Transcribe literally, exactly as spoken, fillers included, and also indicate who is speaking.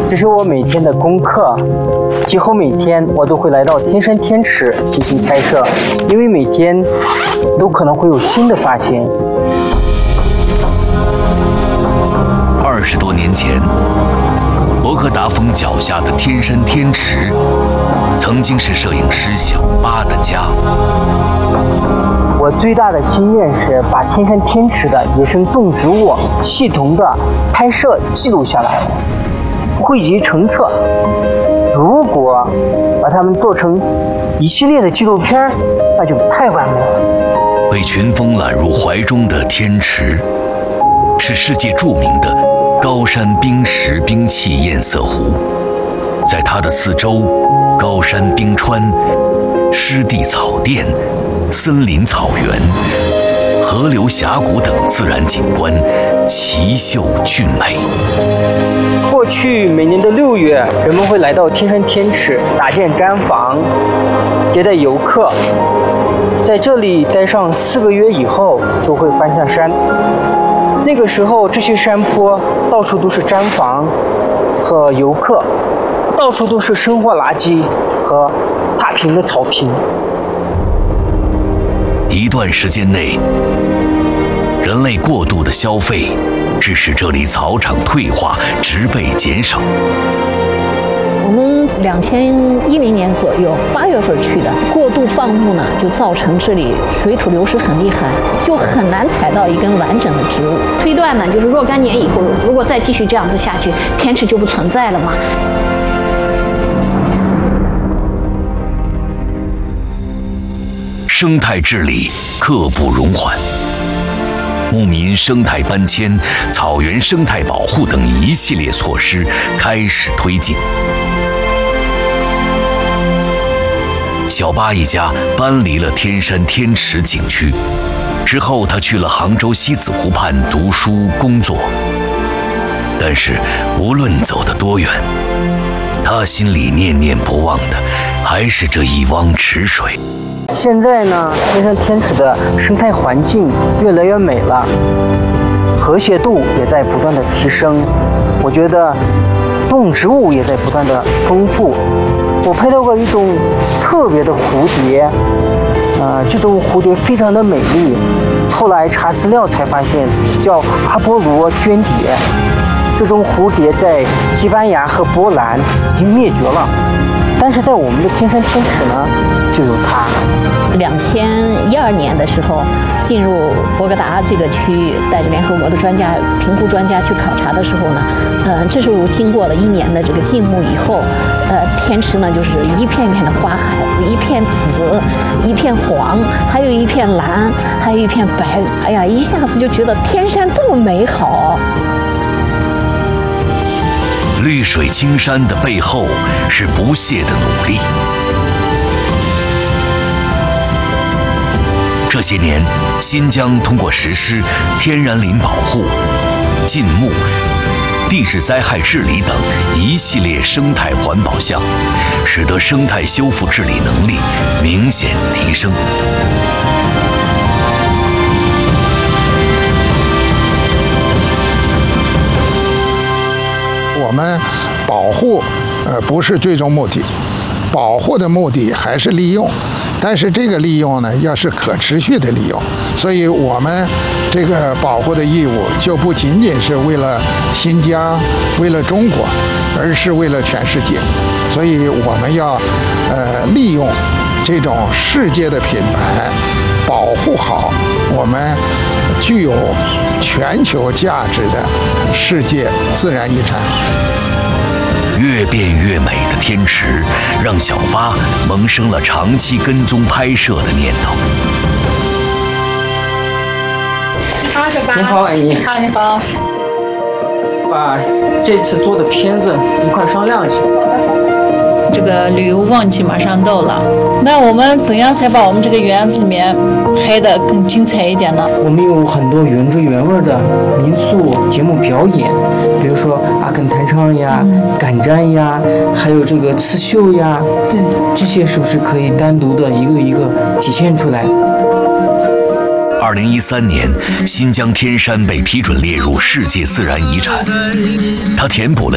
Speaker 1: 这是我每天的功课。今后每天我都会来到天山天池进行拍摄，因为每天都可能会有新的发现。
Speaker 2: 二十多年前，博格达峰脚下的天山天池，曾经是摄影师小巴的家。
Speaker 1: 我最大的心愿是把天山天池的野生动植物系统的拍摄记录下来，汇集成册。如果把它们做成一系列的纪录片，那就太完美了。
Speaker 2: 被群峰揽入怀中的天池，是世界著名的高山冰石冰器堰塞湖。在它的四周，高山冰川、湿地草甸、森林草原、河流峡谷等自然景观奇秀俊美。
Speaker 1: 过去每年的六月，人们会来到天山天池搭建毡房，接待游客。在这里待上四个月以后，就会搬下山。那个时候，这些山坡到处都是毡房和游客，到处都是生活垃圾和踏平的草坪。
Speaker 2: 一段时间内，人类过度的消费，致使这里草场退化，植被减少。
Speaker 3: 我们两千一零年左右八月份去的，过度放牧呢，就造成这里水土流失很厉害，就很难采到一根完整的植物。
Speaker 4: 推断呢，就是若干年以后，如果再继续这样子下去，天池就不存在了嘛。
Speaker 2: 生态治理刻不容缓，牧民生态搬迁、草原生态保护等一系列措施开始推进。小巴一家搬离了天山天池景区，之后他去了杭州西子湖畔读书工作。但是无论走得多远，他心里念念不忘的还是这一汪池水。
Speaker 1: 现在呢，天山天池的生态环境越来越美了，和谐度也在不断的提升。我觉得动植物也在不断的丰富。我拍到过一种特别的蝴蝶，呃，这种蝴蝶非常的美丽。后来查资料才发现，叫阿波罗绢蝶。这种蝴蝶在西班牙和波兰已经灭绝了，但是在我们的天山天池呢，就有它。
Speaker 3: 两千一二年的时候，进入博格达这个区域，带着联合国的专家、评估专家去考察的时候呢，呃，这时候经过了一年的这个禁牧以后，呃，天池呢就是一片一片的花海，一片紫，一片黄，还有一片蓝，还有一片白。哎呀，一下子就觉得天山这么美好。
Speaker 2: 绿水青山的背后是不懈的努力。这些年，新疆通过实施天然林保护、禁牧、地质灾害治理等一系列生态环保项，使得生态修复治理能力明显提升。
Speaker 5: 我们保护，呃，不是最终目的，保护的目的还是利用。但是这个利用呢，要是可持续的利用，所以我们这个保护的义务就不仅仅是为了新疆、为了中国，而是为了全世界。所以我们要呃利用这种世界的品牌，保护好我们具有全球价值的世界自然遗产。
Speaker 2: 越变越美的天池，让小巴萌生了长期跟踪拍摄的念头。
Speaker 4: 你好，小巴。
Speaker 1: 你好，阿姨。
Speaker 4: 好，你好。
Speaker 1: 把这次做的片子一块商量一下。
Speaker 6: 这个旅游旺季马上到了，那我们怎样才把我们这个园子里面拍得更精彩一点呢？
Speaker 1: 我们有很多原汁原味的民俗节目表演，比如说阿根弹唱呀、嗯、赶毡呀，还有这个刺绣呀，
Speaker 6: 对，
Speaker 1: 这些是不是可以单独的一个一个体现出来？
Speaker 2: 二零一三年，新疆天山被批准列入世界自然遗产，它填补了